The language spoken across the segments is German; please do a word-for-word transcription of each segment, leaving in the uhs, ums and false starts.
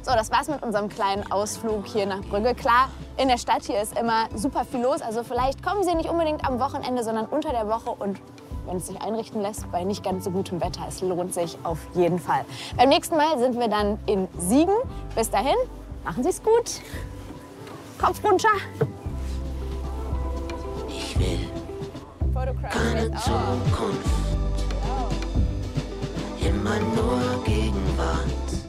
So, das war's mit unserem kleinen Ausflug hier nach Brügge. Klar, in der Stadt hier ist immer super viel los. Also vielleicht kommen Sie nicht unbedingt am Wochenende, sondern unter der Woche. Und wenn es sich einrichten lässt, bei nicht ganz so gutem Wetter, es lohnt sich auf jeden Fall. Beim nächsten Mal sind wir dann in Siegen. Bis dahin, machen Sie es gut. Kopf runter. Ich will keine Zukunft, immer nur Gegenwart.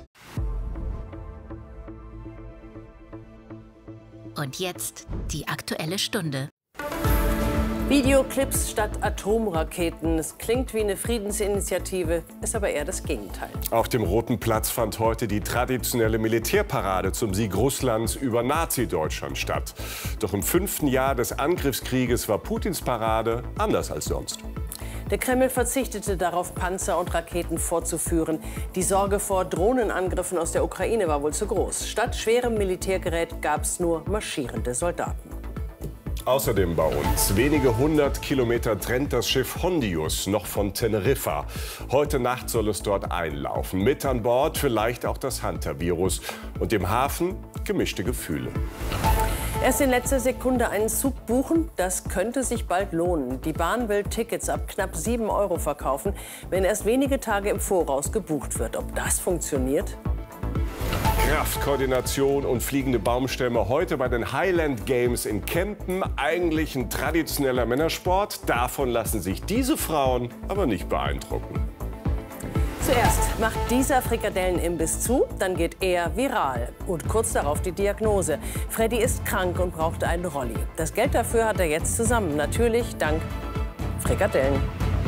Und jetzt die Aktuelle Stunde. Videoclips statt Atomraketen. Es klingt wie eine Friedensinitiative, ist aber eher das Gegenteil. Auf dem Roten Platz fand heute die traditionelle Militärparade zum Sieg Russlands über Nazi-Deutschland statt. Doch im fünften Jahr des Angriffskrieges war Putins Parade anders als sonst. Der Kreml verzichtete darauf, Panzer und Raketen vorzuführen. Die Sorge vor Drohnenangriffen aus der Ukraine war wohl zu groß. Statt schwerem Militärgerät gab es nur marschierende Soldaten. Außerdem bei uns. Wenige hundert Kilometer trennt das Schiff Hondius noch von Teneriffa. Heute Nacht soll es dort einlaufen. Mit an Bord vielleicht auch das Hunter-Virus. Und im Hafen gemischte Gefühle. Erst in letzter Sekunde einen Zug buchen, das könnte sich bald lohnen. Die Bahn will Tickets ab knapp sieben Euro verkaufen, wenn erst wenige Tage im Voraus gebucht wird. Ob das funktioniert? Kraft, Koordination und fliegende Baumstämme heute bei den Highland Games in Kempen. Eigentlich ein traditioneller Männersport. Davon lassen sich diese Frauen aber nicht beeindrucken. Zuerst macht dieser Frikadellenimbiss zu, dann geht er viral. Und kurz darauf die Diagnose. Freddy ist krank und braucht einen Rolli. Das Geld dafür hat er jetzt zusammen. Natürlich dank Frikadellen.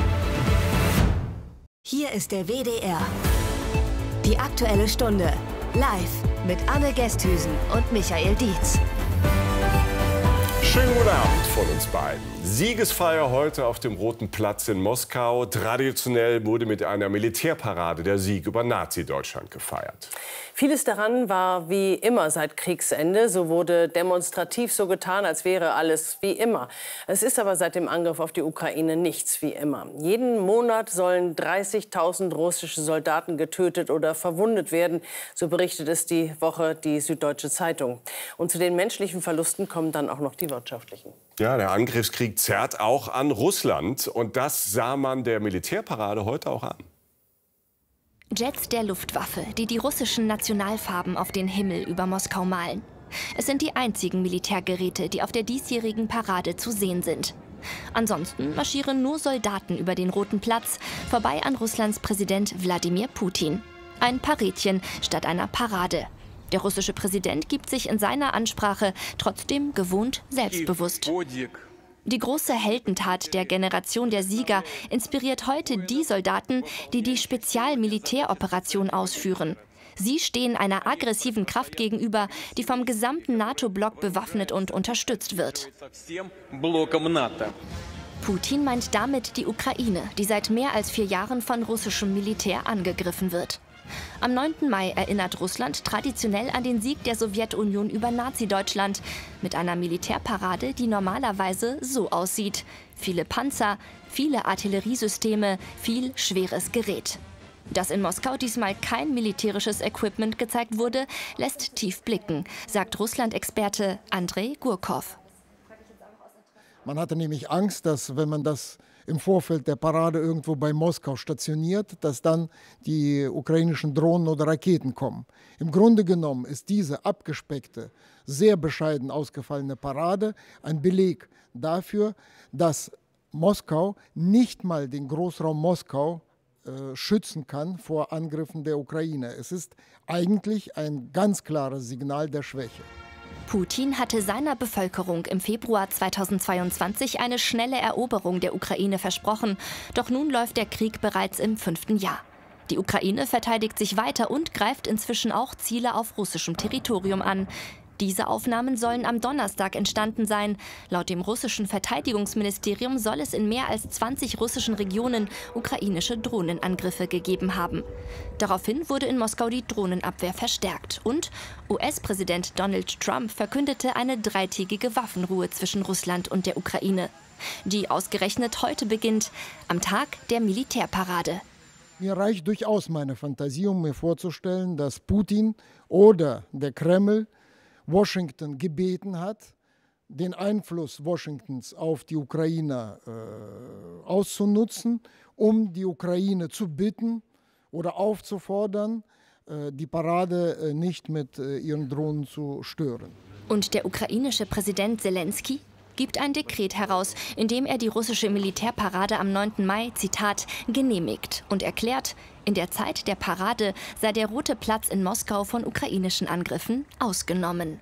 Hier ist der W D R. Die Aktuelle Stunde. Live mit Anne Gesthüsen und Michael Dietz. Schönen guten Abend von uns beiden. Siegesfeier heute auf dem Roten Platz in Moskau. Traditionell wurde mit einer Militärparade der Sieg über Nazi-Deutschland gefeiert. Vieles daran war wie immer seit Kriegsende. So wurde demonstrativ so getan, als wäre alles wie immer. Es ist aber seit dem Angriff auf die Ukraine nichts wie immer. Jeden Monat sollen dreißigtausend russische Soldaten getötet oder verwundet werden. So berichtet es die Woche die Süddeutsche Zeitung. Und zu den menschlichen Verlusten kommen dann auch noch die wirtschaftlichen. Ja, der Angriffskrieg zerrt auch an Russland. Und das sah man der Militärparade heute auch an. Jets der Luftwaffe, die die russischen Nationalfarben auf den Himmel über Moskau malen. Es sind die einzigen Militärgeräte, die auf der diesjährigen Parade zu sehen sind. Ansonsten marschieren nur Soldaten über den Roten Platz, vorbei an Russlands Präsident Wladimir Putin. Ein Parädchen statt einer Parade. Der russische Präsident gibt sich in seiner Ansprache trotzdem gewohnt selbstbewusst. Die große Heldentat der Generation der Sieger inspiriert heute die Soldaten, die die Spezialmilitäroperation ausführen. Sie stehen einer aggressiven Kraft gegenüber, die vom gesamten NATO-Block bewaffnet und unterstützt wird. Putin meint damit die Ukraine, die seit mehr als vier Jahren von russischem Militär angegriffen wird. Am neunten Mai erinnert Russland traditionell an den Sieg der Sowjetunion über Nazi-Deutschland mit einer Militärparade, die normalerweise so aussieht. Viele Panzer, viele Artilleriesysteme, viel schweres Gerät. Dass in Moskau diesmal kein militärisches Equipment gezeigt wurde, lässt tief blicken, sagt Russland-Experte Andrei Gurkov. Man hatte nämlich Angst, dass wenn man das im Vorfeld der Parade irgendwo bei Moskau stationiert, dass dann die ukrainischen Drohnen oder Raketen kommen. Im Grunde genommen ist diese abgespeckte, sehr bescheiden ausgefallene Parade ein Beleg dafür, dass Moskau nicht mal den Großraum Moskau äh, schützen kann vor Angriffen der Ukraine. Es ist eigentlich ein ganz klares Signal der Schwäche. Putin hatte seiner Bevölkerung im Februar zweitausendzweiundzwanzig eine schnelle Eroberung der Ukraine versprochen. Doch nun läuft der Krieg bereits im fünften Jahr. Die Ukraine verteidigt sich weiter und greift inzwischen auch Ziele auf russischem Territorium an. Diese Aufnahmen sollen am Donnerstag entstanden sein. Laut dem russischen Verteidigungsministerium soll es in mehr als zwanzig russischen Regionen ukrainische Drohnenangriffe gegeben haben. Daraufhin wurde in Moskau die Drohnenabwehr verstärkt. Und U S-Präsident Donald Trump verkündete eine dreitägige Waffenruhe zwischen Russland und der Ukraine, die ausgerechnet heute beginnt, am Tag der Militärparade. Mir reicht durchaus meine Fantasie, um mir vorzustellen, dass Putin oder der Kreml Washington gebeten hat, den Einfluss Washingtons auf die Ukraine äh, auszunutzen, um die Ukraine zu bitten oder aufzufordern, äh, die Parade äh, nicht mit äh, ihren Drohnen zu stören. Und der ukrainische Präsident Zelensky gibt ein Dekret heraus, in dem er die russische Militärparade am neunten Mai, Zitat, genehmigt und erklärt, in der Zeit der Parade sei der Rote Platz in Moskau von ukrainischen Angriffen ausgenommen.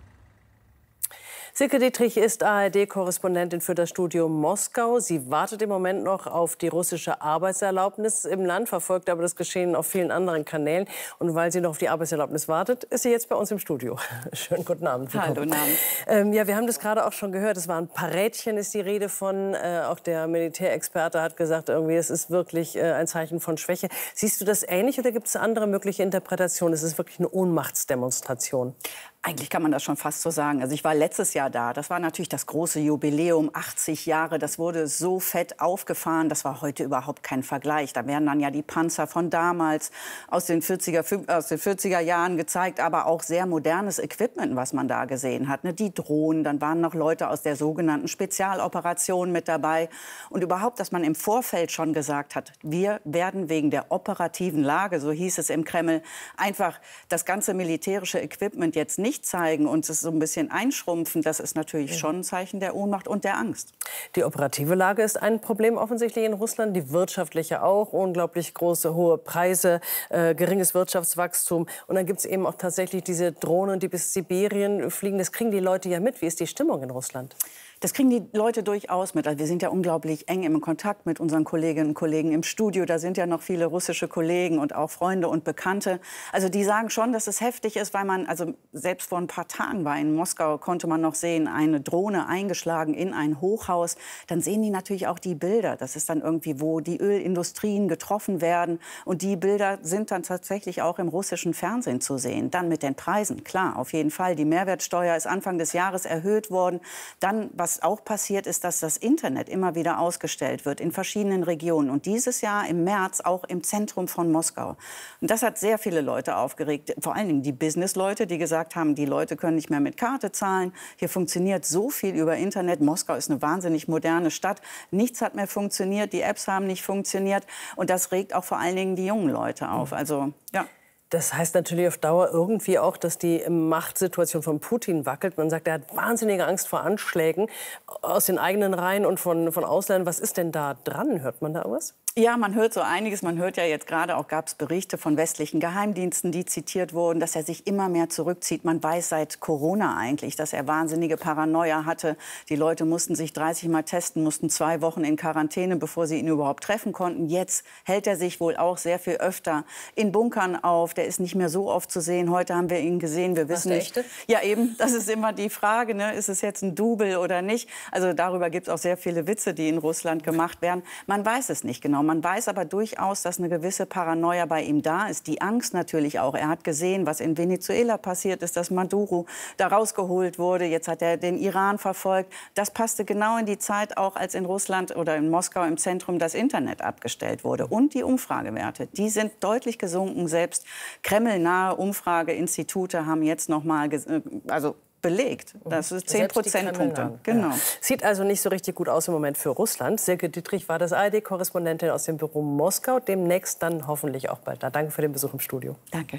Silke Dietrich ist A R D-Korrespondentin für das Studio Moskau. Sie wartet im Moment noch auf die russische Arbeitserlaubnis im Land, verfolgt aber das Geschehen auf vielen anderen Kanälen. Und weil sie noch auf die Arbeitserlaubnis wartet, ist sie jetzt bei uns im Studio. Schönen guten Abend. Hallo, guten Abend. Ähm, ja, wir haben das gerade auch schon gehört. Es war ein Parädchen, ist die Rede von. Äh, auch der Militärexperte hat gesagt, irgendwie, es ist wirklich äh, ein Zeichen von Schwäche. Siehst du das ähnlich oder gibt es andere mögliche Interpretationen? Es ist wirklich eine Ohnmachtsdemonstration. Eigentlich kann man das schon fast so sagen. Also ich war letztes Jahr da. Das war natürlich das große Jubiläum, achtzig Jahre. Das wurde so fett aufgefahren. Das war heute überhaupt kein Vergleich. Da werden dann ja die Panzer von damals aus den vierziger, aus den vierziger Jahren gezeigt, aber auch sehr modernes Equipment, was man da gesehen hat. Ne? Die Drohnen, dann waren noch Leute aus der sogenannten Spezialoperation mit dabei. Und überhaupt, dass man im Vorfeld schon gesagt hat, wir werden wegen der operativen Lage, so hieß es im Kreml, einfach das ganze militärische Equipment jetzt nicht zeigen und es so ein bisschen einschrumpfen, das ist natürlich schon ein Zeichen der Ohnmacht und der Angst. Die operative Lage ist ein Problem offensichtlich in Russland, die wirtschaftliche auch, unglaublich große, hohe Preise, äh, geringes Wirtschaftswachstum. Und dann gibt es eben auch tatsächlich diese Drohnen, die bis Sibirien fliegen. Das kriegen die Leute ja mit. Wie ist die Stimmung in Russland? Das kriegen die Leute durchaus mit. Also wir sind ja unglaublich eng im Kontakt mit unseren Kolleginnen und Kollegen im Studio. Da sind ja noch viele russische Kollegen und auch Freunde und Bekannte. Also die sagen schon, dass es heftig ist, weil man, also selbst vor ein paar Tagen war in Moskau, konnte man noch sehen, eine Drohne eingeschlagen in ein Hochhaus. Dann sehen die natürlich auch die Bilder. Das ist dann irgendwie, wo die Ölindustrien getroffen werden. Und die Bilder sind dann tatsächlich auch im russischen Fernsehen zu sehen. Dann mit den Preisen, klar, auf jeden Fall. Die Mehrwertsteuer ist Anfang des Jahres erhöht worden. Dann, was auch passiert ist, dass das Internet immer wieder ausgestellt wird in verschiedenen Regionen. Und dieses Jahr im März auch im Zentrum von Moskau. Und das hat sehr viele Leute aufgeregt. Vor allen Dingen die Businessleute, die gesagt haben, die Leute können nicht mehr mit Karte zahlen. Hier funktioniert so viel über Internet. Moskau ist eine wahnsinnig moderne Stadt. Nichts hat mehr funktioniert. Die Apps haben nicht funktioniert. Und das regt auch vor allen Dingen die jungen Leute auf. Also, ja. Das heißt natürlich auf Dauer irgendwie auch, dass die Machtsituation von Putin wackelt. Man sagt, er hat wahnsinnige Angst vor Anschlägen aus den eigenen Reihen und von, von Ausländern. Was ist denn da dran? Hört man da was? Ja, man hört so einiges. Man hört ja jetzt gerade auch, gab es Berichte von westlichen Geheimdiensten, die zitiert wurden, dass er sich immer mehr zurückzieht. Man weiß seit Corona eigentlich, dass er wahnsinnige Paranoia hatte. Die Leute mussten sich dreißig Mal testen, mussten zwei Wochen in Quarantäne, bevor sie ihn überhaupt treffen konnten. Jetzt hält er sich wohl auch sehr viel öfter in Bunkern auf. Der ist nicht mehr so oft zu sehen. Heute haben wir ihn gesehen. Wir wissen nicht. Echte? Ja, eben. Das ist immer die Frage, ne? Ist es jetzt ein Double oder nicht? Also darüber gibt es auch sehr viele Witze, die in Russland gemacht werden. Man weiß es nicht genau. Man weiß aber durchaus, dass eine gewisse Paranoia bei ihm da ist. Die Angst natürlich auch. Er hat gesehen, was in Venezuela passiert ist, dass Maduro da rausgeholt wurde. Jetzt hat er den Iran verfolgt. Das passte genau in die Zeit auch, als in Russland oder in Moskau im Zentrum das Internet abgestellt wurde. Und die Umfragewerte, die sind deutlich gesunken. Selbst kremlnahe Umfrageinstitute haben jetzt noch mal, also belegt. Das ist zehn Prozentpunkte. Genau. Ja. Sieht also nicht so richtig gut aus im Moment für Russland. Silke Dietrich war das A R D-Korrespondentin aus dem Büro Moskau. Demnächst dann hoffentlich auch bald da. Danke für den Besuch im Studio. Danke.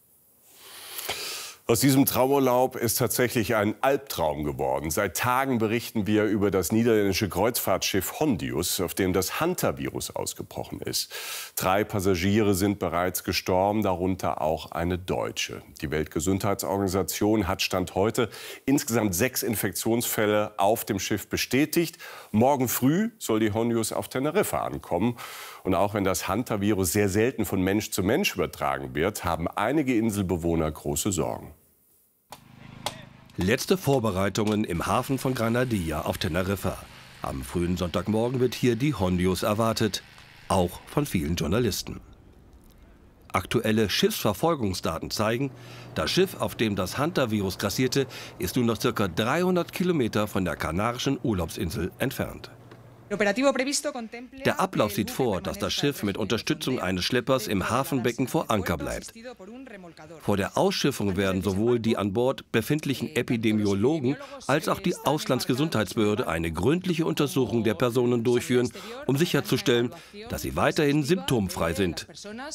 Aus diesem Traumurlaub ist tatsächlich ein Albtraum geworden. Seit Tagen berichten wir über das niederländische Kreuzfahrtschiff Hondius, auf dem das Hantavirus ausgebrochen ist. Drei Passagiere sind bereits gestorben, darunter auch eine Deutsche. Die Weltgesundheitsorganisation hat Stand heute insgesamt sechs Infektionsfälle auf dem Schiff bestätigt. Morgen früh soll die Hondius auf Teneriffa ankommen. Und auch wenn das Hantavirus sehr selten von Mensch zu Mensch übertragen wird, haben einige Inselbewohner große Sorgen. Letzte Vorbereitungen im Hafen von Granadilla auf Teneriffa. Am frühen Sonntagmorgen wird hier die Hondius erwartet, auch von vielen Journalisten. Aktuelle Schiffsverfolgungsdaten zeigen, das Schiff, auf dem das Hantavirus grassierte, ist nun noch ca. dreihundert Kilometer von der kanarischen Urlaubsinsel entfernt. Der Ablauf sieht vor, dass das Schiff mit Unterstützung eines Schleppers im Hafenbecken vor Anker bleibt. Vor der Ausschiffung werden sowohl die an Bord befindlichen Epidemiologen als auch die Auslandsgesundheitsbehörde eine gründliche Untersuchung der Personen durchführen, um sicherzustellen, dass sie weiterhin symptomfrei sind.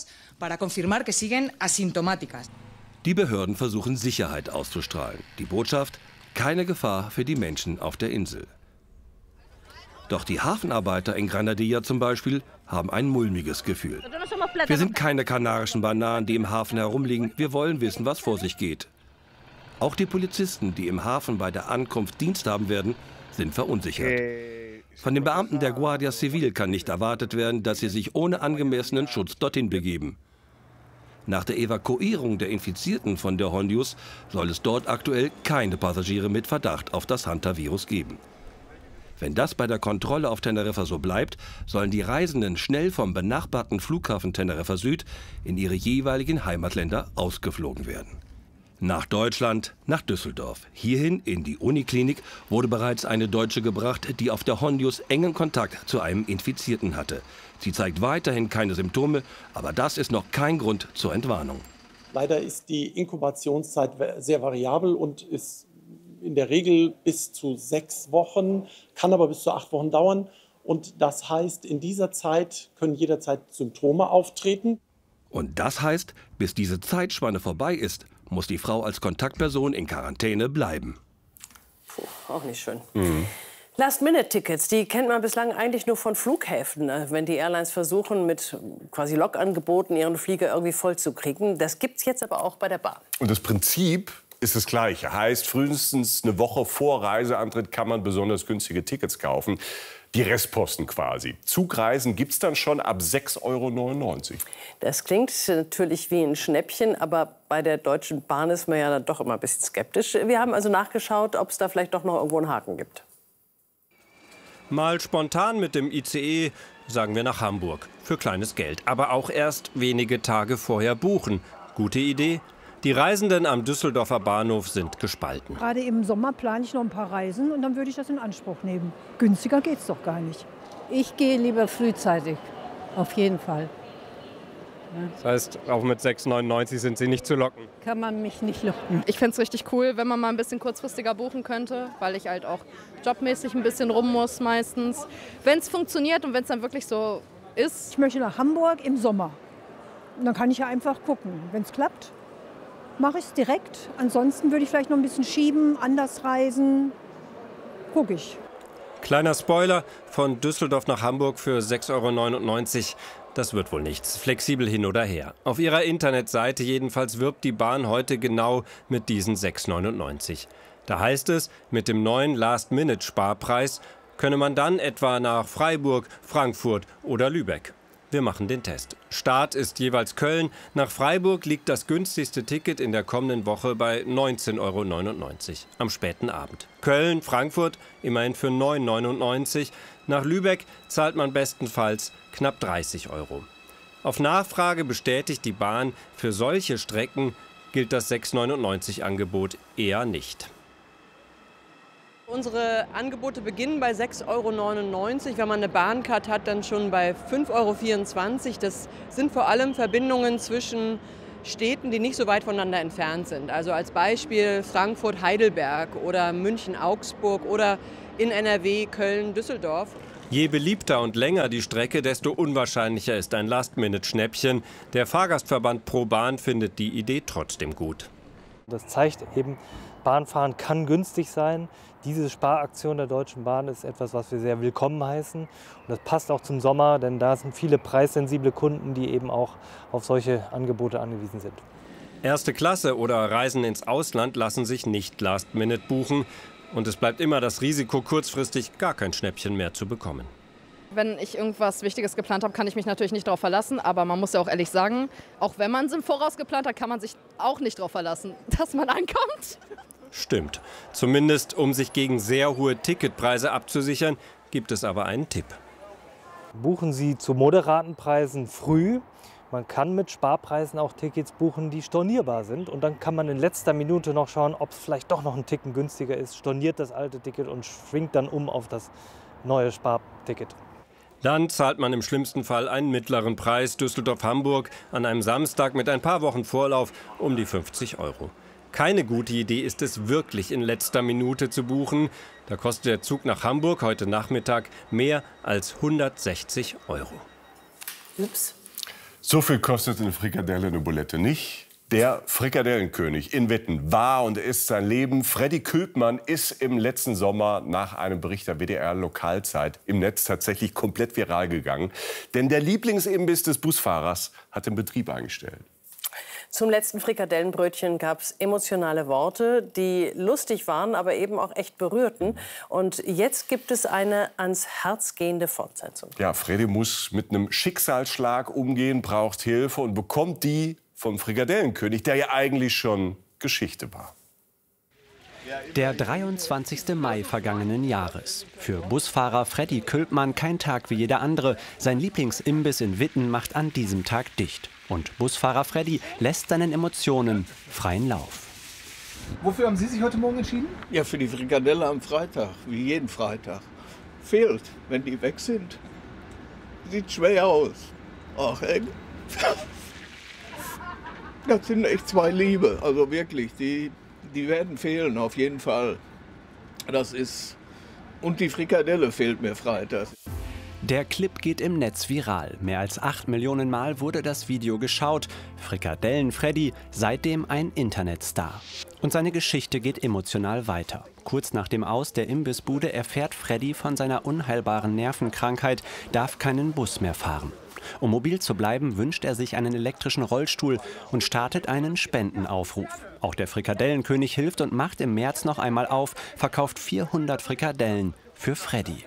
Die Behörden versuchen Sicherheit auszustrahlen. Die Botschaft: keine Gefahr für die Menschen auf der Insel. Doch die Hafenarbeiter in Granadilla zum Beispiel haben ein mulmiges Gefühl. Wir sind keine kanarischen Bananen, die im Hafen herumliegen. Wir wollen wissen, was vor sich geht. Auch die Polizisten, die im Hafen bei der Ankunft Dienst haben werden, sind verunsichert. Von den Beamten der Guardia Civil kann nicht erwartet werden, dass sie sich ohne angemessenen Schutz dorthin begeben. Nach der Evakuierung der Infizierten von der Hondius soll es dort aktuell keine Passagiere mit Verdacht auf das Hunter-Virus geben. Wenn das bei der Kontrolle auf Teneriffa so bleibt, sollen die Reisenden schnell vom benachbarten Flughafen Teneriffa Süd in ihre jeweiligen Heimatländer ausgeflogen werden. Nach Deutschland, nach Düsseldorf. Hierhin in die Uniklinik wurde bereits eine Deutsche gebracht, die auf der Hondius engen Kontakt zu einem Infizierten hatte. Sie zeigt weiterhin keine Symptome, aber das ist noch kein Grund zur Entwarnung. Leider ist die Inkubationszeit sehr variabel und ist in der Regel bis zu sechs Wochen, kann aber bis zu acht Wochen dauern. Und das heißt, in dieser Zeit können jederzeit Symptome auftreten. Und das heißt, bis diese Zeitspanne vorbei ist, muss die Frau als Kontaktperson in Quarantäne bleiben. Puh, auch nicht schön. Mhm. Last-Minute-Tickets, die kennt man bislang eigentlich nur von Flughäfen, wenn die Airlines versuchen, mit quasi Lokangeboten ihren Flieger irgendwie vollzukriegen. Das gibt's jetzt aber auch bei der Bahn. Und das Prinzip ist das Gleiche. Heißt, frühestens eine Woche vor Reiseantritt kann man besonders günstige Tickets kaufen. Die Restposten quasi. Zugreisen gibt es dann schon ab sechs Euro neunundneunzig. Das klingt natürlich wie ein Schnäppchen, aber bei der Deutschen Bahn ist man ja dann doch immer ein bisschen skeptisch. Wir haben also nachgeschaut, ob es da vielleicht doch noch irgendwo einen Haken gibt. Mal spontan mit dem I C E, sagen wir nach Hamburg, für kleines Geld. Aber auch erst wenige Tage vorher buchen. Gute Idee? Die Reisenden am Düsseldorfer Bahnhof sind gespalten. Gerade im Sommer plane ich noch ein paar Reisen und dann würde ich das in Anspruch nehmen. Günstiger geht's doch gar nicht. Ich gehe lieber frühzeitig, auf jeden Fall. Ja. Das heißt, auch mit sechs neunundneunzig sind Sie nicht zu locken? Kann man mich nicht locken. Ich fände es richtig cool, wenn man mal ein bisschen kurzfristiger buchen könnte, weil ich halt auch jobmäßig ein bisschen rum muss meistens. Wenn es funktioniert und wenn es dann wirklich so ist. Ich möchte nach Hamburg im Sommer. Und dann kann ich ja einfach gucken, wenn es klappt. Mache ich es direkt. Ansonsten würde ich vielleicht noch ein bisschen schieben, anders reisen. Gucke ich. Kleiner Spoiler, von Düsseldorf nach Hamburg für sechs Euro neunundneunzig. Das wird wohl nichts. Flexibel hin oder her. Auf ihrer Internetseite jedenfalls wirbt die Bahn heute genau mit diesen sechs neunundneunzig. Da heißt es, mit dem neuen Last-Minute-Sparpreis könne man dann etwa nach Freiburg, Frankfurt oder Lübeck. Wir machen den Test. Start ist jeweils Köln. Nach Freiburg liegt das günstigste Ticket in der kommenden Woche bei neunzehn Euro neunundneunzig am späten Abend. Köln, Frankfurt immerhin für neun Euro neunundneunzig. Nach Lübeck zahlt man bestenfalls knapp dreißig Euro. Auf Nachfrage bestätigt die Bahn, für solche Strecken gilt das sechs Euro neunundneunzig Angebot eher nicht. Unsere Angebote beginnen bei sechs Euro neunundneunzig. Wenn man eine Bahncard hat, dann schon bei fünf Euro vierundzwanzig. Das sind vor allem Verbindungen zwischen Städten, die nicht so weit voneinander entfernt sind. Also als Beispiel Frankfurt-Heidelberg oder München-Augsburg oder in N R W Köln-Düsseldorf. Je beliebter und länger die Strecke, desto unwahrscheinlicher ist ein Last-Minute-Schnäppchen. Der Fahrgastverband Pro Bahn findet die Idee trotzdem gut. Das zeigt eben, Bahnfahren kann günstig sein. Diese Sparaktion der Deutschen Bahn ist etwas, was wir sehr willkommen heißen. Und das passt auch zum Sommer, denn da sind viele preissensible Kunden, die eben auch auf solche Angebote angewiesen sind. Erste Klasse oder Reisen ins Ausland lassen sich nicht Last-Minute buchen. Und es bleibt immer das Risiko, kurzfristig gar kein Schnäppchen mehr zu bekommen. Wenn ich irgendwas Wichtiges geplant habe, kann ich mich natürlich nicht darauf verlassen. Aber man muss ja auch ehrlich sagen, auch wenn man es im Voraus geplant hat, kann man sich auch nicht darauf verlassen, dass man ankommt. Stimmt. Zumindest um sich gegen sehr hohe Ticketpreise abzusichern, gibt es aber einen Tipp. Buchen Sie zu moderaten Preisen früh. Man kann mit Sparpreisen auch Tickets buchen, die stornierbar sind. Und dann kann man in letzter Minute noch schauen, ob es vielleicht doch noch ein Ticken günstiger ist. Storniert das alte Ticket und schwingt dann um auf das neue Sparticket. Dann zahlt man im schlimmsten Fall einen mittleren Preis. Düsseldorf-Hamburg an einem Samstag mit ein paar Wochen Vorlauf um die fünfzig Euro. Keine gute Idee ist es wirklich in letzter Minute zu buchen. Da kostet der Zug nach Hamburg heute Nachmittag mehr als hundertsechzig Euro. Ups. So viel kostet eine Frikadelle, eine Bulette nicht. Der Frikadellenkönig in Witten war und ist sein Leben. Freddy Külpmann ist im letzten Sommer nach einem Bericht der W D R-Lokalzeit im Netz tatsächlich komplett viral gegangen. Denn der Lieblingsimbiss des Busfahrers hat den Betrieb eingestellt. Zum letzten Frikadellenbrötchen gab es emotionale Worte, die lustig waren, aber eben auch echt berührten. Und jetzt gibt es eine ans Herz gehende Fortsetzung. Ja, Freddy muss mit einem Schicksalsschlag umgehen, braucht Hilfe und bekommt die vom Frikadellenkönig, der ja eigentlich schon Geschichte war. Der dreiundzwanzigste Mai vergangenen Jahres. Für Busfahrer Freddy Külpmann kein Tag wie jeder andere. Sein Lieblingsimbiss in Witten macht an diesem Tag dicht. Und Busfahrer Freddy lässt seinen Emotionen freien Lauf. Wofür haben Sie sich heute Morgen entschieden? Ja, für die Frikadelle am Freitag, wie jeden Freitag. Fehlt, wenn die weg sind. Sieht schwer aus. Ach, ey. Das sind echt zwei Liebe, also wirklich, die, die werden fehlen, auf jeden Fall. Das ist, und die Frikadelle fehlt mir Freitag. Der Clip geht im Netz viral. Mehr als acht Millionen Mal wurde das Video geschaut. Frikadellen-Freddy, seitdem ein Internetstar. Und seine Geschichte geht emotional weiter. Kurz nach dem Aus der Imbissbude erfährt Freddy von seiner unheilbaren Nervenkrankheit, darf keinen Bus mehr fahren. Um mobil zu bleiben, wünscht er sich einen elektrischen Rollstuhl und startet einen Spendenaufruf. Auch der Frikadellenkönig hilft und macht im März noch einmal auf, verkauft vierhundert Frikadellen für Freddy.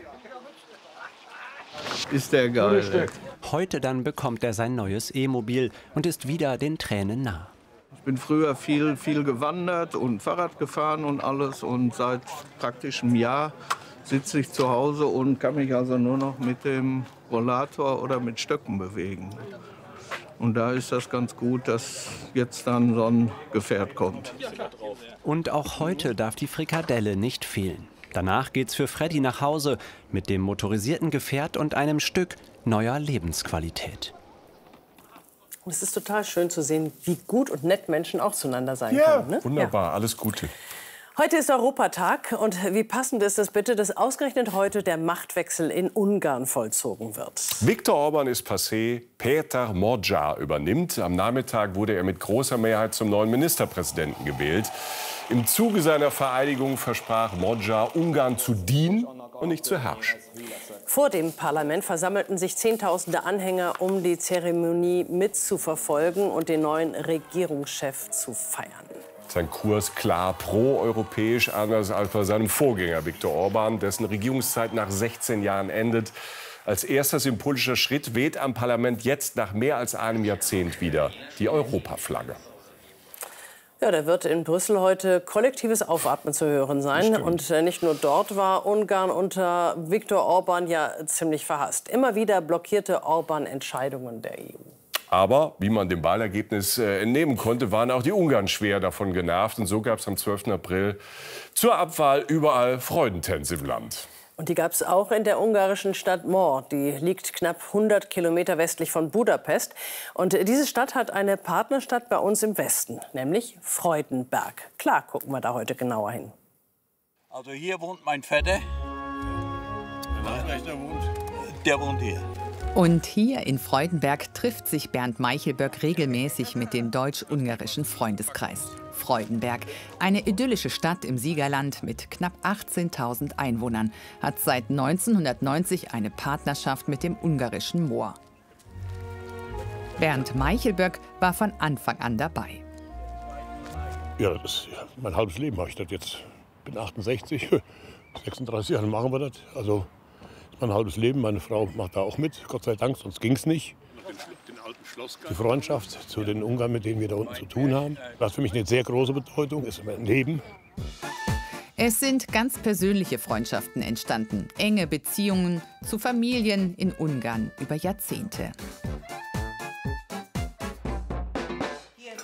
Ist der geil. Heute dann bekommt er sein neues E-Mobil und ist wieder den Tränen nah. Ich bin früher viel, viel gewandert und Fahrrad gefahren und alles. Und seit praktisch einem Jahr sitze ich zu Hause und kann mich also nur noch mit dem Rollator oder mit Stöcken bewegen. Und da ist das ganz gut, dass jetzt dann so ein Gefährt kommt. Und auch heute darf die Frikadelle nicht fehlen. Danach geht's für Freddy nach Hause mit dem motorisierten Gefährt und einem Stück neuer Lebensqualität. Und es ist total schön zu sehen, wie gut und nett Menschen auch zueinander sein Ja, können. Ne? wunderbar, ja. Alles Gute. Heute ist Europatag und wie passend ist es bitte, dass ausgerechnet heute der Machtwechsel in Ungarn vollzogen wird. Viktor Orban ist passé, Péter Magyar übernimmt. Am Nachmittag wurde er mit großer Mehrheit zum neuen Ministerpräsidenten gewählt. Im Zuge seiner Vereidigung versprach Magyar, Ungarn zu dienen und nicht zu herrschen. Vor dem Parlament versammelten sich Zehntausende Anhänger, um die Zeremonie mitzuverfolgen und den neuen Regierungschef zu feiern. Sein Kurs klar pro-europäisch, anders als bei seinem Vorgänger Viktor Orban, dessen Regierungszeit nach sechzehn Jahren endet. Als erster symbolischer Schritt weht am Parlament jetzt nach mehr als einem Jahrzehnt wieder die Europaflagge. Ja, da wird in Brüssel heute kollektives Aufatmen zu hören sein. Und äh, nicht nur dort war Ungarn unter Viktor Orban ja ziemlich verhasst. Immer wieder blockierte Orban Entscheidungen der E U. Aber, wie man dem Wahlergebnis äh, entnehmen konnte, waren auch die Ungarn schwer davon genervt. Und so gab es am zwölften April zur Abwahl überall Freudentänze im Land. Und die gab es auch in der ungarischen Stadt Mor. Die liegt knapp hundert Kilometer westlich von Budapest. Und diese Stadt hat eine Partnerstadt bei uns im Westen, nämlich Freudenberg. Klar, gucken wir da heute genauer hin. Also hier wohnt mein Vetter. Der wohnt, der wohnt hier. Und hier in Freudenberg trifft sich Bernd Meichelböck regelmäßig mit dem deutsch-ungarischen Freundeskreis. Freudenberg, eine idyllische Stadt im Siegerland mit knapp achtzehntausend Einwohnern, hat seit neunzehnhundertneunzig eine Partnerschaft mit dem ungarischen Mor. Bernd Meichelböck war von Anfang an dabei. Ja, das ist mein halbes Leben mache ich das jetzt. Ich bin achtundsechzig, sechsunddreißig Jahre machen wir das. Also das ist mein halbes Leben. Meine Frau macht da auch mit, Gott sei Dank, sonst ging es nicht. Die Freundschaft zu den Ungarn, mit denen wir da unten zu tun haben, das hat für mich eine sehr große Bedeutung, ist mein Leben. Es sind ganz persönliche Freundschaften entstanden, enge Beziehungen zu Familien in Ungarn über Jahrzehnte.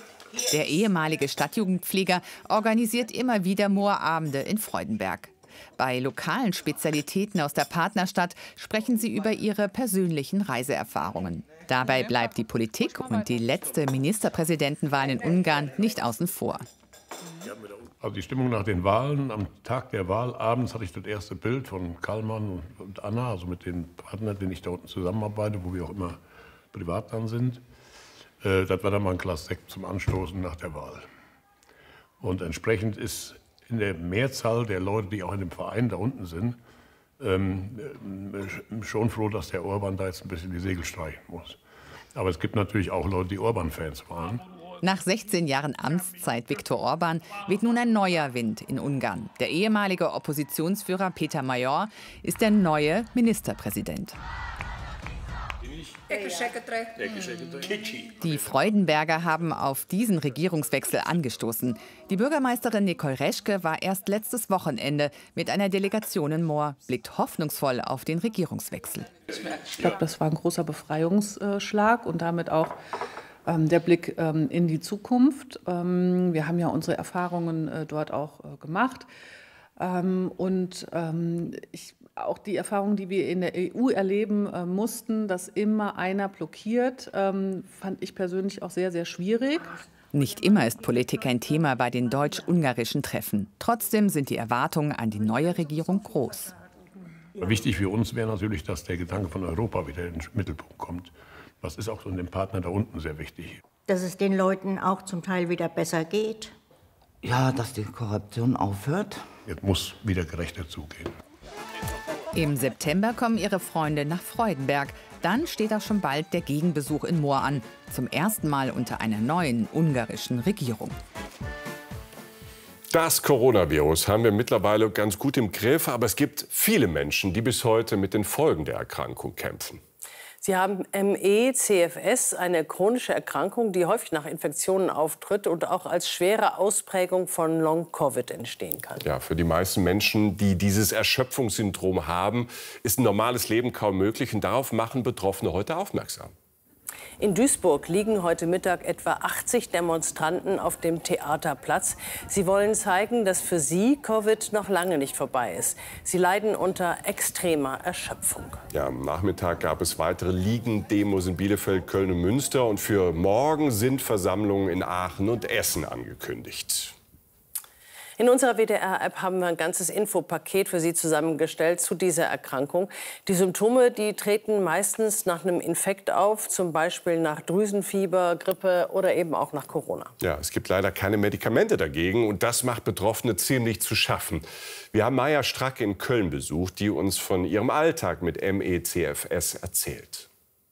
Der ehemalige Stadtjugendpfleger organisiert immer wieder Moorabende in Freudenberg. Bei lokalen Spezialitäten aus der Partnerstadt sprechen sie über ihre persönlichen Reiseerfahrungen. Dabei bleibt die Politik und die letzte Ministerpräsidentenwahl in Ungarn nicht außen vor. Also die Stimmung nach den Wahlen, am Tag der Wahl abends hatte ich das erste Bild von Kallmann und Anna, also mit den Partnern, mit denen ich da unten zusammenarbeite, wo wir auch immer privat dann sind. Äh, das war dann mal ein Glas Sekt zum Anstoßen nach der Wahl. Und entsprechend ist in der Mehrzahl der Leute, die auch in dem Verein da unten sind, ähm, schon froh, dass der Orban da jetzt ein bisschen die Segel streichen muss. Aber es gibt natürlich auch Leute, die Orban-Fans waren. Nach sechzehn Jahren Amtszeit Viktor Orban weht nun ein neuer Wind in Ungarn. Der ehemalige Oppositionsführer Peter Major ist der neue Ministerpräsident. Die Freudenberger haben auf diesen Regierungswechsel angestoßen. Die Bürgermeisterin Nicole Reschke war erst letztes Wochenende mit einer Delegation in Moor, blickt hoffnungsvoll auf den Regierungswechsel. Ich glaube, das war ein großer Befreiungsschlag und damit auch ähm, der Blick ähm, in die Zukunft. Ähm, wir haben ja unsere Erfahrungen äh, dort auch äh, gemacht. Ähm, und ähm, ich Auch die Erfahrung, die wir in der E U erleben äh, mussten, dass immer einer blockiert, ähm, fand ich persönlich auch sehr, sehr schwierig. Nicht immer ist Politik ein Thema bei den deutsch-ungarischen Treffen. Trotzdem sind die Erwartungen an die neue Regierung groß. Wichtig für uns wäre natürlich, dass der Gedanke von Europa wieder in den Mittelpunkt kommt. Das ist auch so dem Partner da unten sehr wichtig. Dass es den Leuten auch zum Teil wieder besser geht. Ja, dass die Korruption aufhört. Jetzt muss wieder gerechter zugehen. Im September kommen ihre Freunde nach Freudenberg. Dann steht auch schon bald der Gegenbesuch in Moor an. Zum ersten Mal unter einer neuen ungarischen Regierung. Das Coronavirus haben wir mittlerweile ganz gut im Griff. Aber es gibt viele Menschen, die bis heute mit den Folgen der Erkrankung kämpfen. Sie haben M E C F S, eine chronische Erkrankung, die häufig nach Infektionen auftritt und auch als schwere Ausprägung von Long-Covid entstehen kann. Ja, für die meisten Menschen, die dieses Erschöpfungssyndrom haben, ist ein normales Leben kaum möglich. Und darauf machen Betroffene heute aufmerksam. In Duisburg liegen heute Mittag etwa achtzig Demonstranten auf dem Theaterplatz. Sie wollen zeigen, dass für sie Covid noch lange nicht vorbei ist. Sie leiden unter extremer Erschöpfung. Ja, am Nachmittag gab es weitere Liegen-Demos in Bielefeld, Köln und Münster. Und für morgen sind Versammlungen in Aachen und Essen angekündigt. In unserer W D R-App haben wir ein ganzes Infopaket für Sie zusammengestellt zu dieser Erkrankung. Die Symptome, die treten meistens nach einem Infekt auf, zum Beispiel nach Drüsenfieber, Grippe oder eben auch nach Corona. Ja, es gibt leider keine Medikamente dagegen und das macht Betroffene ziemlich zu schaffen. Wir haben Maja Stracke in Köln besucht, die uns von ihrem Alltag mit M E C F S erzählt.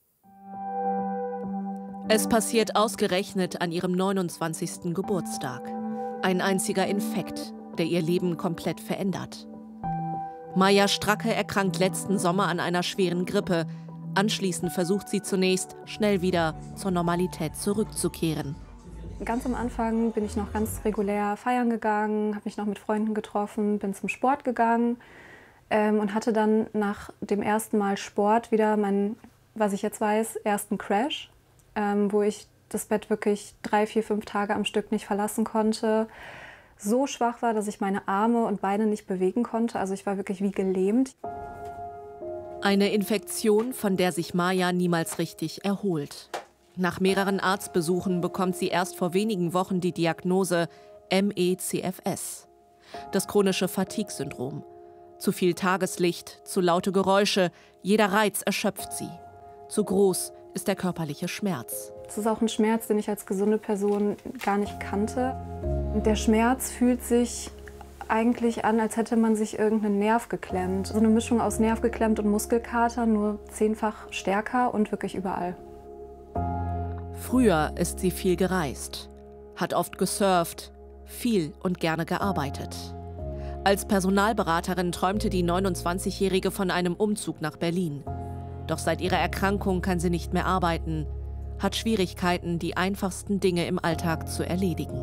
Es passiert ausgerechnet an ihrem neunundzwanzigsten Geburtstag. Ein einziger Infekt, der ihr Leben komplett verändert. Maja Stracke erkrankt letzten Sommer an einer schweren Grippe. Anschließend versucht sie zunächst, schnell wieder zur Normalität zurückzukehren. Ganz am Anfang bin ich noch ganz regulär feiern gegangen, habe mich noch mit Freunden getroffen, bin zum Sport gegangen ähm, und hatte dann nach dem ersten Mal Sport wieder meinen, was ich jetzt weiß, ersten Crash, ähm, wo ich das Bett wirklich drei, vier, fünf Tage am Stück nicht verlassen konnte. So schwach war, dass ich meine Arme und Beine nicht bewegen konnte. Also ich war wirklich wie gelähmt. Eine Infektion, von der sich Maja niemals richtig erholt. Nach mehreren Arztbesuchen bekommt sie erst vor wenigen Wochen die Diagnose M E C F S. Das chronische Fatigue-Syndrom. Zu viel Tageslicht, zu laute Geräusche, jeder Reiz erschöpft sie. Zu groß ist der körperliche Schmerz. Es ist auch ein Schmerz, den ich als gesunde Person gar nicht kannte. Der Schmerz fühlt sich eigentlich an, als hätte man sich irgendeinen Nerv geklemmt. So eine Mischung aus Nerv geklemmt und Muskelkater, nur zehnfach stärker und wirklich überall. Früher ist sie viel gereist, hat oft gesurft, viel und gerne gearbeitet. Als Personalberaterin träumte die neunundzwanzigjährige von einem Umzug nach Berlin. Doch seit ihrer Erkrankung kann sie nicht mehr arbeiten, hat Schwierigkeiten, die einfachsten Dinge im Alltag zu erledigen.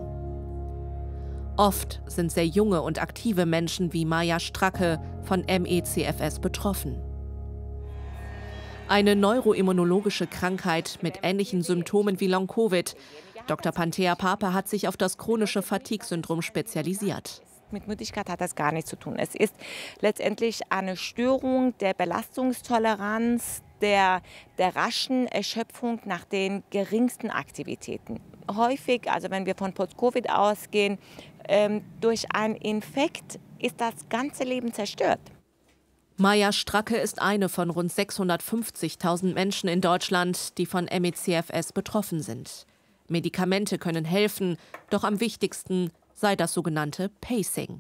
Oft sind sehr junge und aktive Menschen wie Maja Stracke von M E C F S betroffen. Eine neuroimmunologische Krankheit mit ähnlichen Symptomen wie Long-Covid. Doktor Panthea Pape hat sich auf das chronische Fatigue-Syndrom spezialisiert. gesagt, mit Müdigkeit hat das gar nichts zu tun. Es ist letztendlich eine Störung der Belastungstoleranz, der, der raschen Erschöpfung nach den geringsten Aktivitäten. Häufig, also wenn wir von Post-Covid ausgehen, ähm, durch einen Infekt ist das ganze Leben zerstört. Maja Stracke ist eine von rund sechshundertfünfzigtausend Menschen in Deutschland, die von M E C F S betroffen sind. Medikamente können helfen, doch am wichtigsten sei das sogenannte Pacing.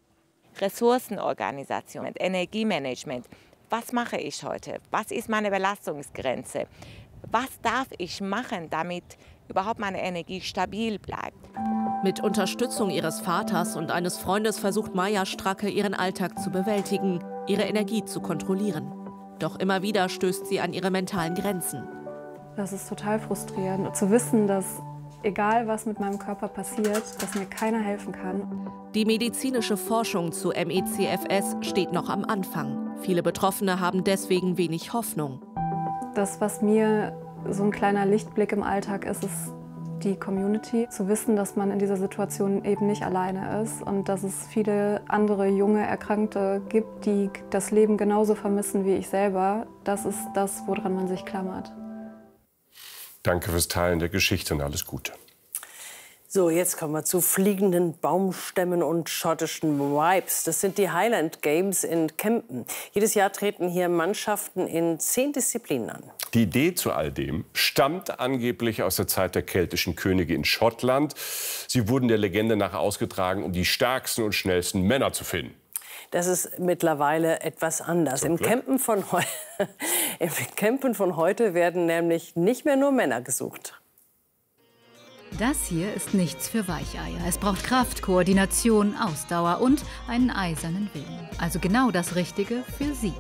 Ressourcenorganisation, Energiemanagement. Was mache ich heute? Was ist meine Belastungsgrenze? Was darf ich machen, damit überhaupt meine Energie stabil bleibt? Mit Unterstützung ihres Vaters und eines Freundes versucht Maja Stracke, ihren Alltag zu bewältigen, ihre Energie zu kontrollieren. Doch immer wieder stößt sie an ihre mentalen Grenzen. Das ist total frustrierend, zu wissen, dass egal was mit meinem Körper passiert, dass mir keiner helfen kann. Die medizinische Forschung zu M E C F S steht noch am Anfang. Viele Betroffene haben deswegen wenig Hoffnung. Das, was mir so ein kleiner Lichtblick im Alltag ist, ist die Community. Zu wissen, dass man in dieser Situation eben nicht alleine ist und dass es viele andere junge Erkrankte gibt, die das Leben genauso vermissen wie ich selber. Das ist das, woran man sich klammert. Danke fürs Teilen der Geschichte und alles Gute. So, jetzt kommen wir zu fliegenden Baumstämmen und schottischen Vibes. Das sind die Highland Games in Kempen. Jedes Jahr treten hier Mannschaften in zehn Disziplinen an. Die Idee zu all dem stammt angeblich aus der Zeit der keltischen Könige in Schottland. Sie wurden der Legende nach ausgetragen, um die stärksten und schnellsten Männer zu finden. Das ist mittlerweile etwas anders. Im Campen von, Im Campen von heute werden nämlich nicht mehr nur Männer gesucht. Das hier ist nichts für Weicheier. Es braucht Kraft, Koordination, Ausdauer und einen eisernen Willen. Also genau das Richtige für Sie.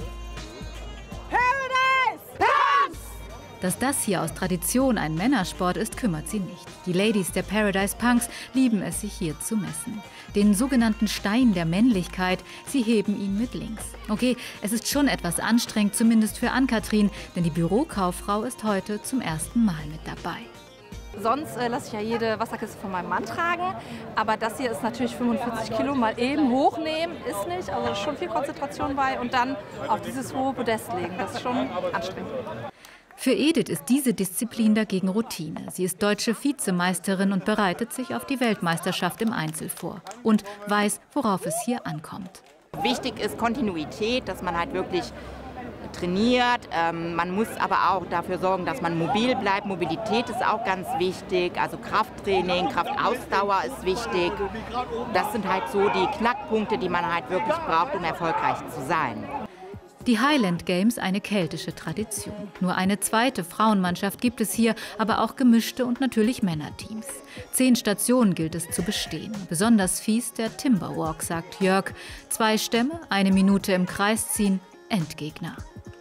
Paradise! Punks! Dass das hier aus Tradition ein Männersport ist, kümmert Sie nicht. Die Ladies der Paradise Punks lieben es, sich hier zu messen. Den sogenannten Stein der Männlichkeit, sie heben ihn mit links. Okay, es ist schon etwas anstrengend, zumindest für Ann-Kathrin, denn die Bürokauffrau ist heute zum ersten Mal mit dabei. Sonst äh, lasse ich ja jede Wasserkiste von meinem Mann tragen, aber das hier ist natürlich fünfundvierzig Kilo, mal eben hochnehmen ist nicht, also schon viel Konzentration bei und dann auf dieses hohe Podest legen, das ist schon anstrengend. Für Edith ist diese Disziplin dagegen Routine. Sie ist deutsche Vizemeisterin und bereitet sich auf die Weltmeisterschaft im Einzel vor und weiß, worauf es hier ankommt. Wichtig ist Kontinuität, dass man halt wirklich trainiert. Ähm, man muss aber auch dafür sorgen, dass man mobil bleibt. Mobilität ist auch ganz wichtig, also Krafttraining, Kraftausdauer ist wichtig. Das sind halt so die Knackpunkte, die man halt wirklich braucht, um erfolgreich zu sein. Die Highland Games, eine keltische Tradition. Nur eine zweite Frauenmannschaft gibt es hier, aber auch gemischte und natürlich Männerteams. Zehn Stationen gilt es zu bestehen. Besonders fies der Timberwalk, sagt Jörg. Zwei Stämme, eine Minute im Kreis ziehen, Endgegner.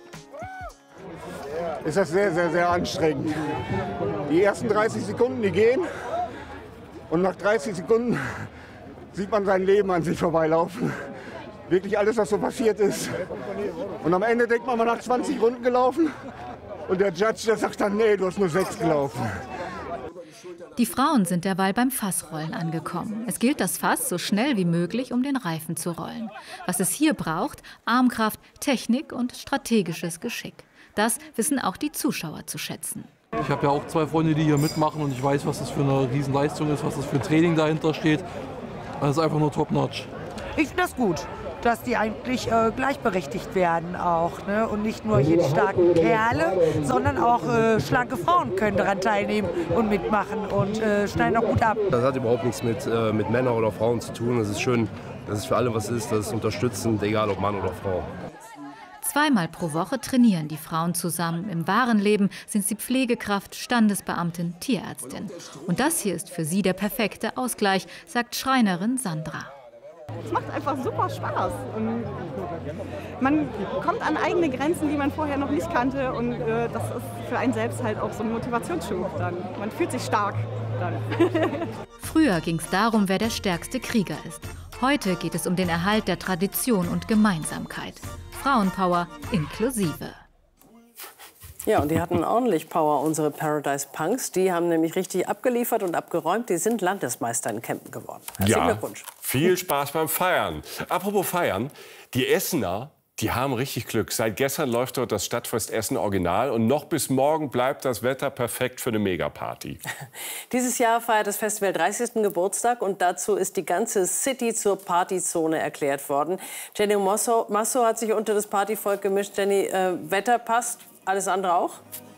Ist das sehr, sehr, sehr anstrengend. Die ersten dreißig Sekunden, die gehen. Und nach dreißig Sekunden sieht man sein Leben an sich vorbeilaufen. Wirklich alles, was so passiert ist. Und am Ende denkt man, man hat zwanzig Runden gelaufen. Und der Judge, der sagt dann, nee, du hast nur sechs gelaufen. Die Frauen sind derweil beim Fassrollen angekommen. Es gilt, das Fass so schnell wie möglich um den Reifen zu rollen. Was es hier braucht, Armkraft, Technik und strategisches Geschick. Das wissen auch die Zuschauer zu schätzen. Ich habe ja auch zwei Freunde, die hier mitmachen und ich weiß, was das für eine Riesenleistung ist, was das für ein Training dahinter steht. Das ist einfach nur top-notch. Ich finde das gut, dass die eigentlich äh, gleichberechtigt werden auch, ne? Und nicht nur hier die starken Kerle, sondern auch äh, schlanke Frauen können daran teilnehmen und mitmachen und äh, schneiden auch gut ab. Das hat überhaupt nichts mit, äh, mit Männern oder Frauen zu tun. Es ist schön, dass es für alle was ist, das ist unterstützend, egal ob Mann oder Frau. Zweimal pro Woche trainieren die Frauen zusammen. Im wahren Leben sind sie Pflegekraft, Standesbeamtin, Tierärztin. Und das hier ist für sie der perfekte Ausgleich, sagt Schreinerin Sandra. Es macht einfach super Spaß. Und man kommt an eigene Grenzen, die man vorher noch nicht kannte. Und äh, das ist für einen selbst halt auch so ein Motivationsschub dann. Man fühlt sich stark dann. Früher ging es darum, wer der stärkste Krieger ist. Heute geht es um den Erhalt der Tradition und Gemeinsamkeit. Frauenpower inklusive. Ja, und die hatten ordentlich Power, unsere Paradise Punks. Die haben nämlich richtig abgeliefert und abgeräumt. Die sind Landesmeister in Kempen geworden. Herzlichen Ja, Glückwunsch. viel Spaß beim Feiern. Apropos Feiern, die Essener, die haben richtig Glück. Seit gestern läuft dort das Stadtfest Essen Original und noch bis morgen bleibt das Wetter perfekt für eine Megaparty. Dieses Jahr feiert das Festival dreißigsten Geburtstag und dazu ist die ganze City zur Partyzone erklärt worden. Jenny Masso, Masso hat sich unter das Partyvolk gemischt. Jenny, äh, Wetter passt, alles andere auch?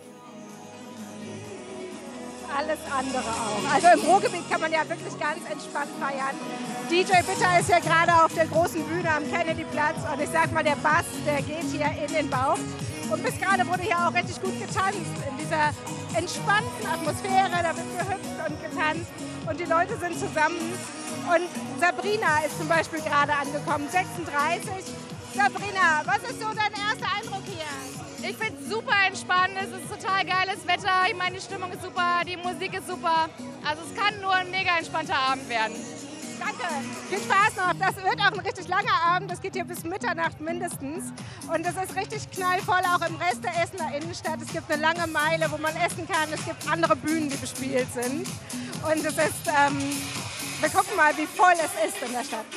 Alles andere auch. Also im Ruhrgebiet kann man ja wirklich ganz entspannt feiern. D J Bitter ist ja gerade auf der großen Bühne am Kennedyplatz und ich sag mal, der Bass, der geht hier in den Bauch. Und bis gerade wurde hier auch richtig gut getanzt, in dieser entspannten Atmosphäre, da wird gehüpft und getanzt und die Leute sind zusammen. Und Sabrina ist zum Beispiel gerade angekommen, sechsunddreißig. Sabrina, was ist so dein erster Eindruck hier? Ich finde es super entspannt, es ist total geiles Wetter, ich meine, die Stimmung ist super, die Musik ist super. Also es kann nur ein mega entspannter Abend werden. Danke, viel Spaß noch. Das wird auch ein richtig langer Abend, das geht hier bis Mitternacht mindestens. Und es ist richtig knallvoll, auch im Rest der Essener Innenstadt. Es gibt eine lange Meile, wo man essen kann, es gibt andere Bühnen, die bespielt sind. Und es ist, ähm, wir gucken mal, wie voll es ist in der Stadt.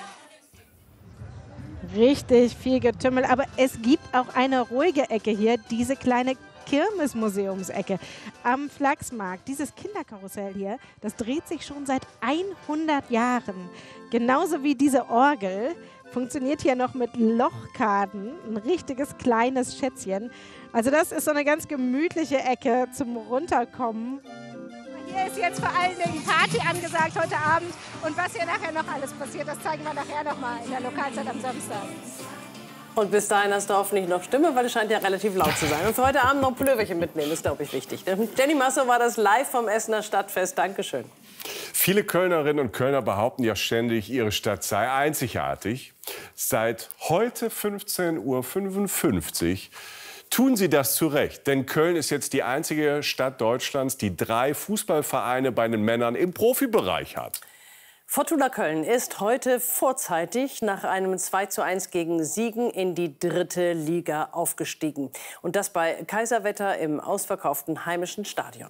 Richtig viel Getümmel, aber es gibt auch eine ruhige Ecke hier, diese kleine Kirmesmuseumsecke am Flachsmarkt. Dieses Kinderkarussell hier, das dreht sich schon seit hundert Jahren. Genauso wie diese Orgel funktioniert hier noch mit Lochkarten, ein richtiges kleines Schätzchen. Also das ist so eine ganz gemütliche Ecke zum Runterkommen. Hier ist jetzt vor allen Dingen Party angesagt heute Abend. Und was hier nachher noch alles passiert, das zeigen wir nachher noch mal in der Lokalzeit am Samstag. Und bis dahin hast du hoffentlich noch Stimme, weil es scheint ja relativ laut zu sein. Und für heute Abend noch Pulloverchen mitnehmen, ist, glaube ich, wichtig. Jenny Masso war das live vom Essener Stadtfest. Dankeschön. Viele Kölnerinnen und Kölner behaupten ja ständig, ihre Stadt sei einzigartig. Seit heute fünfzehn Uhr fünfundfünfzig tun sie das zu Recht. Denn Köln ist jetzt die einzige Stadt Deutschlands, die drei Fußballvereine bei den Männern im Profibereich hat. Fortuna Köln ist heute vorzeitig nach einem zwei zu eins gegen Siegen in die dritte Liga aufgestiegen. Und das bei Kaiserwetter im ausverkauften heimischen Stadion.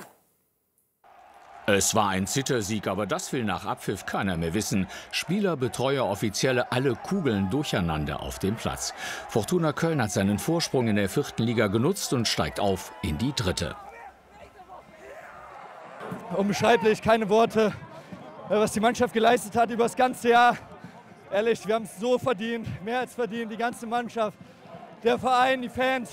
Es war ein Zittersieg, aber das will nach Abpfiff keiner mehr wissen. Spieler, Betreuer, Offizielle, alle Kugeln durcheinander auf dem Platz. Fortuna Köln hat seinen Vorsprung in der vierten Liga genutzt und steigt auf in die dritte. Unbeschreiblich, keine Worte, was die Mannschaft geleistet hat über das ganze Jahr. Ehrlich, wir haben es so verdient, mehr als verdient, die ganze Mannschaft, der Verein, die Fans.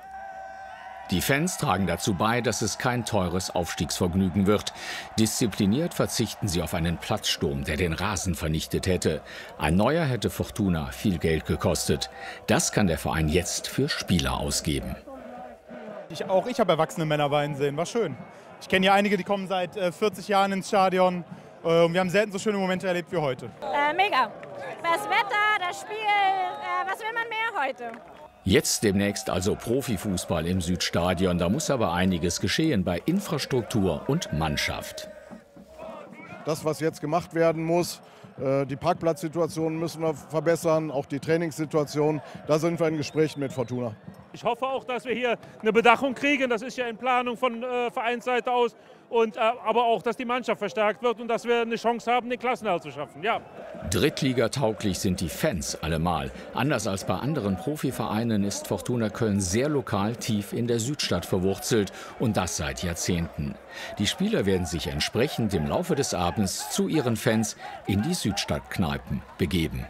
Die Fans tragen dazu bei, dass es kein teures Aufstiegsvergnügen wird. Diszipliniert verzichten sie auf einen Platzsturm, der den Rasen vernichtet hätte. Ein neuer hätte Fortuna viel Geld gekostet. Das kann der Verein jetzt für Spieler ausgeben. Ich, auch ich habe erwachsene Männer weinen sehen, war schön. Ich kenne ja einige, die kommen seit äh, vierzig Jahren ins Stadion. Äh, und wir haben selten so schöne Momente erlebt wie heute. Äh, mega. Das Wetter, das Spiel, äh, was will man mehr heute? Jetzt demnächst also Profifußball im Südstadion. Da muss aber einiges geschehen bei Infrastruktur und Mannschaft. Das, was jetzt gemacht werden muss, die Parkplatzsituation müssen wir verbessern, auch die Trainingssituation. Da sind wir in Gesprächen mit Fortuna. Ich hoffe auch, dass wir hier eine Bedachung kriegen. Das ist ja in Planung von äh, Vereinsseite aus. Und, äh, aber auch, dass die Mannschaft verstärkt wird und dass wir eine Chance haben, den Klassenerhalt zu schaffen. Ja. Drittligatauglich sind die Fans allemal. Anders als bei anderen Profivereinen ist Fortuna Köln sehr lokal tief in der Südstadt verwurzelt. Und das seit Jahrzehnten. Die Spieler werden sich entsprechend im Laufe des Abends zu ihren Fans in die Südstadtkneipen begeben.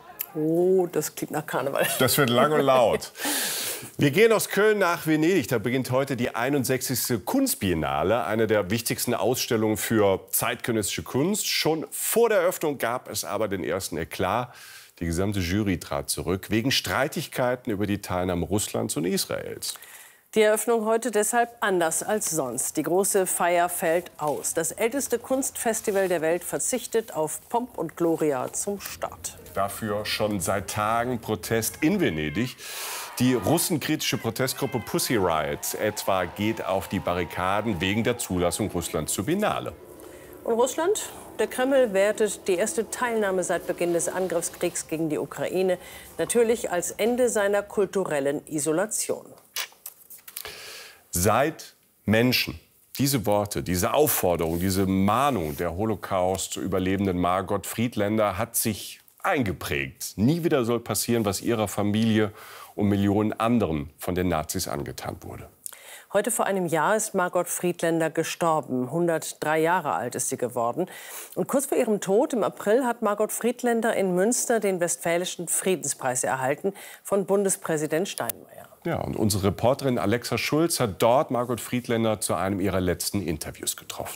Oh, das klingt nach Karneval. Das wird lang und laut. Wir gehen aus Köln nach Venedig. Da beginnt heute die einundsechzigste Kunstbiennale, eine der wichtigsten Ausstellungen für zeitgenössische Kunst. Schon vor der Eröffnung gab es aber den ersten Eklat. Die gesamte Jury trat zurück wegen Streitigkeiten über die Teilnahme Russlands und Israels. Die Eröffnung heute deshalb anders als sonst. Die große Feier fällt aus. Das älteste Kunstfestival der Welt verzichtet auf Pomp und Gloria zum Start. Dafür schon seit Tagen Protest in Venedig. Die russenkritische Protestgruppe Pussy Riot etwa geht auf die Barrikaden wegen der Zulassung Russlands zur Biennale. Und Russland? Der Kreml wertet die erste Teilnahme seit Beginn des Angriffskriegs gegen die Ukraine natürlich als Ende seiner kulturellen Isolation. Seid Menschen. Diese Worte, diese Aufforderung, diese Mahnung der Holocaust-Überlebenden Margot Friedländer hat sich eingeprägt. Nie wieder soll passieren, was ihrer Familie und Millionen anderen von den Nazis angetan wurde. Heute vor einem Jahr ist Margot Friedländer gestorben. hundertdrei Jahre alt ist sie geworden. Und kurz vor ihrem Tod im April hat Margot Friedländer in Münster den Westfälischen Friedenspreis erhalten von Bundespräsident Steinmeier. Ja, und unsere Reporterin Alexa Schulz hat dort Margot Friedländer zu einem ihrer letzten Interviews getroffen.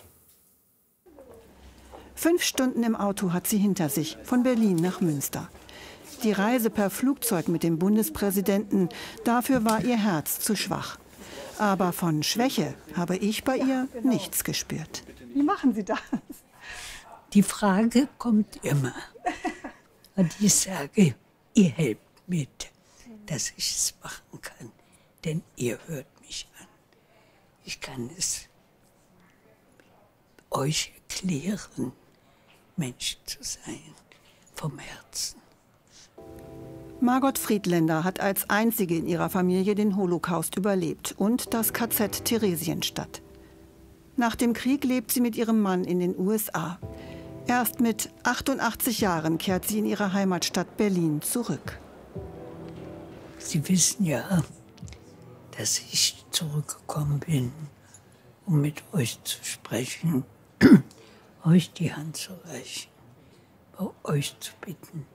Fünf Stunden im Auto hat sie hinter sich, von Berlin nach Münster. Die Reise per Flugzeug mit dem Bundespräsidenten, dafür war ihr Herz zu schwach. Aber von Schwäche habe ich bei ihr nichts gespürt. Wie machen Sie das? Die Frage kommt immer. Und ich sage, ihr helft mit, dass ich es machen kann. Denn ihr hört mich an. Ich kann es euch erklären, Mensch zu sein, vom Herzen. Margot Friedländer hat als einzige in ihrer Familie den Holocaust überlebt und das K Z Theresienstadt. Nach dem Krieg lebt sie mit ihrem Mann in den U S A. Erst mit achtundachtzig Jahren kehrt sie in ihre Heimatstadt Berlin zurück. Sie wissen ja, dass ich zurückgekommen bin, um mit euch zu sprechen, euch die Hand zu reichen, bei euch zu bitten,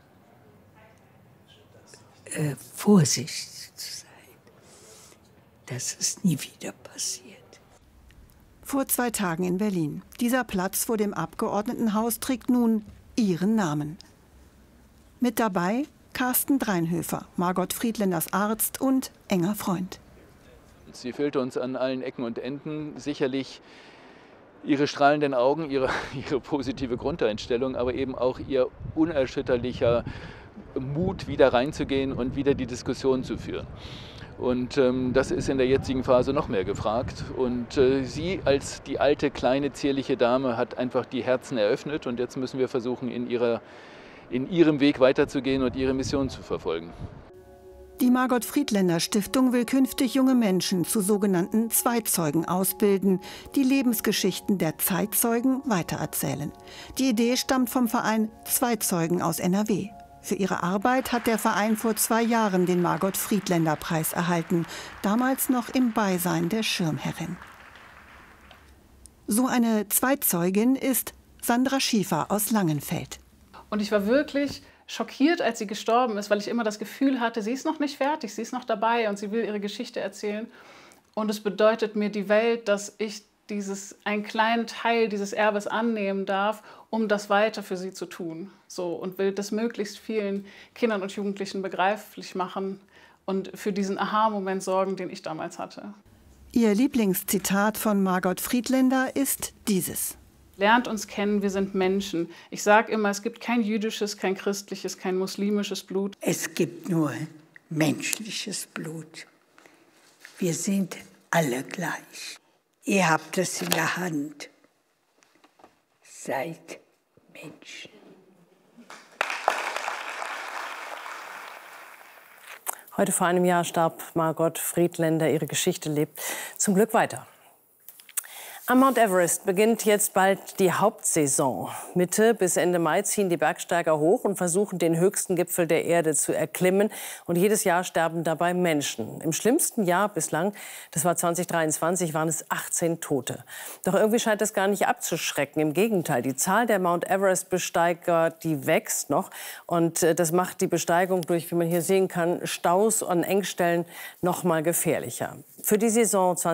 Äh, vorsichtig zu sein, dass es nie wieder passiert. Vor zwei Tagen in Berlin. Dieser Platz vor dem Abgeordnetenhaus trägt nun ihren Namen. Mit dabei Carsten Dreinhöfer, Margot Friedländers Arzt und enger Freund. Sie fehlte uns an allen Ecken und Enden. Sicherlich ihre strahlenden Augen, ihre, ihre positive Grundeinstellung, aber eben auch ihr unerschütterlicher Mut, wieder reinzugehen und wieder die Diskussion zu führen. Und ähm, das ist in der jetzigen Phase noch mehr gefragt. Und äh, sie als die alte, kleine, zierliche Dame hat einfach die Herzen eröffnet. Und jetzt müssen wir versuchen, in, ihrer, in ihrem Weg weiterzugehen und ihre Mission zu verfolgen. Die Margot Friedländer Stiftung will künftig junge Menschen zu sogenannten Zeitzeugen ausbilden, die Lebensgeschichten der Zeitzeugen weitererzählen. Die Idee stammt vom Verein Zeitzeugen aus N R W. Für ihre Arbeit hat der Verein vor zwei Jahren den Margot Friedländer Preis erhalten, damals noch im Beisein der Schirmherrin. So eine Zweitzeugin ist Sandra Schiefer aus Langenfeld. Und ich war wirklich schockiert, als sie gestorben ist, weil ich immer das Gefühl hatte, sie ist noch nicht fertig, sie ist noch dabei und sie will ihre Geschichte erzählen. Und es bedeutet mir die Welt, dass ich dieses, einen kleinen Teil dieses Erbes annehmen darf, um das weiter für sie zu tun. So, und will das möglichst vielen Kindern und Jugendlichen begreiflich machen und für diesen Aha-Moment sorgen, den ich damals hatte. Ihr Lieblingszitat von Margot Friedländer ist dieses: Lernt uns kennen, wir sind Menschen. Ich sage immer, es gibt kein jüdisches, kein christliches, kein muslimisches Blut. Es gibt nur menschliches Blut. Wir sind alle gleich. Ihr habt es in der Hand. Seid Menschen. Heute vor einem Jahr starb Margot Friedländer. Ihre Geschichte lebt zum Glück weiter. Am Mount Everest beginnt jetzt bald die Hauptsaison. Mitte bis Ende Mai ziehen die Bergsteiger hoch und versuchen, den höchsten Gipfel der Erde zu erklimmen. Und jedes Jahr sterben dabei Menschen. Im schlimmsten Jahr bislang, das war zweitausenddreiundzwanzig, waren es achtzehn Tote. Doch irgendwie scheint das gar nicht abzuschrecken. Im Gegenteil, die Zahl der Mount Everest-Besteiger, die wächst noch. Und das macht die Besteigung durch, wie man hier sehen kann, Staus an Engstellen noch mal gefährlicher. Für die Saison